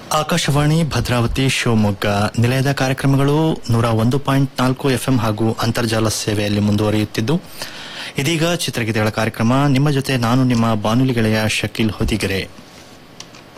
ಆಕಾಶವಾಣಿ ಭದ್ರಾವತಿ ಶಿವಮೊಗ್ಗ ನಿಲಯದ ಕಾರ್ಯಕ್ರಮಗಳು 101.4 FM ಹಾಗೂ ಅಂತರ್ಜಾಲ ಸೇವೆಯಲ್ಲಿ ಮುಂದುವರಿಯುತ್ತಿದ್ದು, ಇದೀಗ ಚಿತ್ರಗೀತೆಗಳ ಕಾರ್ಯಕ್ರಮ. ನಿಮ್ಮ ಜೊತೆ ನಾನು ನಿಮ್ಮ ಬಾನುಲಿ ಗೆಳೆಯ ಶಕೀಲ್ ಹೊದಿಗೆರೆ.